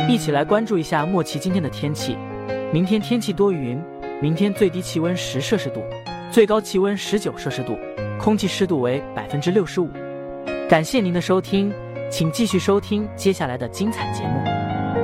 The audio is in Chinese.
一起来关注一下莫奇今天的天气。明天天气多云，明天最低气温10摄氏度，最高气温19摄氏度，空气湿度为65%。感谢您的收听，请继续收听接下来的精彩节目。